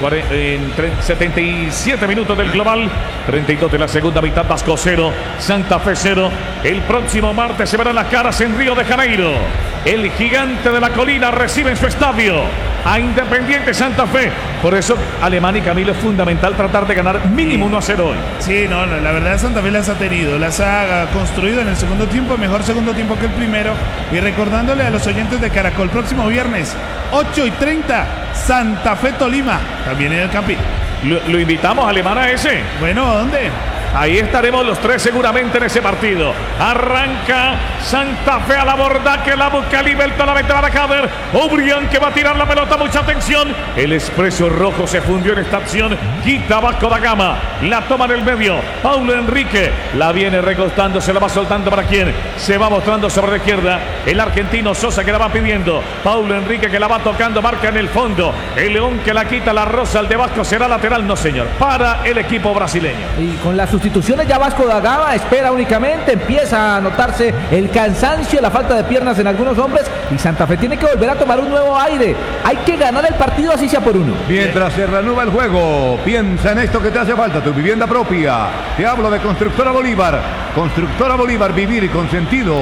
77 minutos del global, 32 de la segunda mitad, Vasco 0, Santa Fe 0. El próximo martes se verán las caras en Río de Janeiro. El gigante de la colina recibe en su estadio a Independiente Santa Fe. Por eso, Alemán y Camilo, es fundamental tratar de ganar mínimo 1-0 hoy. Sí, no, la verdad Santa Fe las ha tenido, las ha construido en el segundo tiempo, mejor segundo tiempo que el primero. Y recordándole a los oyentes de Caracol, próximo viernes, 8:30, Santa Fe Tolima, también en el Campín. ¿Lo invitamos, Alemán, a ese? Bueno, ¿dónde? Ahí estaremos los 3 seguramente en ese partido. Arranca Santa Fe a la borda, que la busca Libelton, la mete para Caber. O'Brien que va a tirar la pelota, mucha atención. El expreso rojo se fundió en esta acción. Quita Vasco da Gama, la toma en el medio. Paulo Enrique la viene recostando, se la va soltando para quien se va mostrando sobre la izquierda. El argentino Sosa que la va pidiendo. Paulo Enrique que la va tocando, marca en el fondo. El León que la quita, la rosa, el de Vasco será lateral, no señor, para el equipo brasileño. Y con la sustituciones ya Vasco da Gama espera únicamente, empieza a notarse el cansancio, la falta de piernas en algunos hombres y Santa Fe tiene que volver a tomar un nuevo aire. Hay que ganar el partido así sea por uno. Mientras se reanuda el juego, piensa en esto que te hace falta, tu vivienda propia. Te hablo de Constructora Bolívar. Constructora Bolívar, vivir con sentido.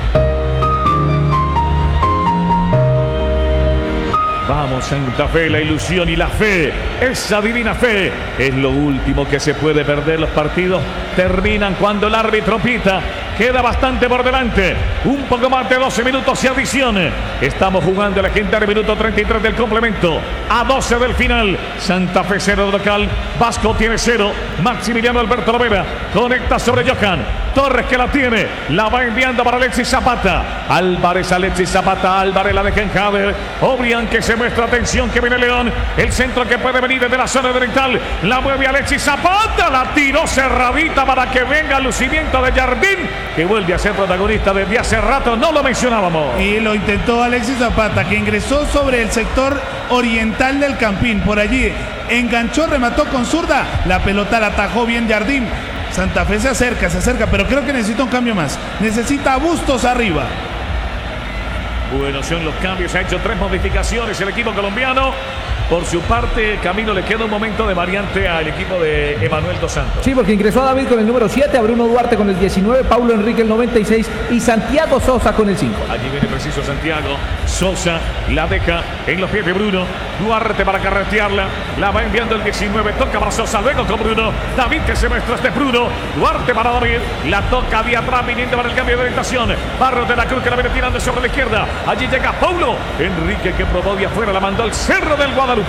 Vamos Santa Fe, la ilusión y la fe, esa divina fe es lo último que se puede perder. Los partidos terminan cuando el árbitro pita. Queda bastante por delante, un poco más de 12 minutos y adiciones. Estamos jugando el legendario minuto 33 del complemento, a 12 del final. Santa Fe 0 local, Vasco tiene 0. Maximiliano Alberto Lovera conecta sobre Johan Torres, que la tiene, la va enviando para Alexis Zapata. Álvarez, Alexis Zapata, Álvarez la deja en Jader. Obrian, que se muestra atención, que viene León. El centro que puede venir desde la zona oriental, la mueve Alexis Zapata, la tiró cerradita para que venga el lucimiento de Jardín, que vuelve a ser protagonista desde hace rato, no lo mencionábamos. Y lo intentó Alexis Zapata, que ingresó sobre el sector oriental del Campín, por allí enganchó, remató con zurda, la pelota la atajó bien Jardín. Santa Fe se acerca, pero creo que necesita un cambio más, necesita a Bustos arriba. Bueno, son los cambios, se ha hecho 3 modificaciones el equipo colombiano. Por su parte, Camilo, le queda un momento de variante al equipo de Emanuel Dos Santos. Sí, porque ingresó a David con el número 7, a Bruno Duarte con el 19, Paulo Enrique el 96 y Santiago Sosa con el 5. Allí viene preciso Santiago. Sosa la deja en los pies de Bruno. Duarte para carretearla. La va enviando el 19. Toca para Sosa. Luego con Bruno. David, que se muestra este Bruno. Duarte para David. La toca de atrás, viniendo para el cambio de orientación. Barros de la Cruz, que la viene tirando sobre la izquierda. Allí llega Paulo Enrique, que probó de afuera. La mandó al Cerro del Guadalupe.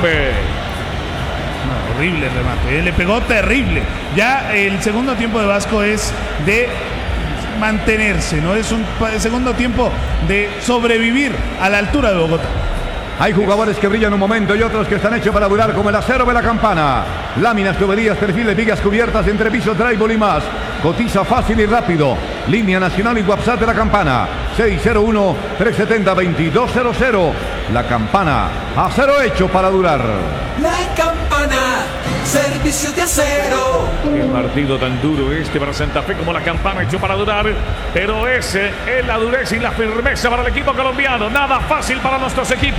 No, horrible remate, le pegó terrible. Ya el segundo tiempo de Vasco es de mantenerse, no es un segundo tiempo de sobrevivir a la altura de Bogotá. Hay jugadores que brillan un momento y otros que están hechos para durar, como el acero de la Campana. Láminas, tuberías, perfiles, vigas cubiertas, entrepiso, drywall y más. Cotiza fácil y rápido. Línea nacional y WhatsApp de la Campana. 601-370-2200. La Campana, acero hecho para durar. La Campana, servicios de acero. Qué partido tan duro este para Santa Fe, como la Campana hecho para durar. Pero ese es la dureza y la firmeza para el equipo colombiano. Nada fácil para nuestros equipos.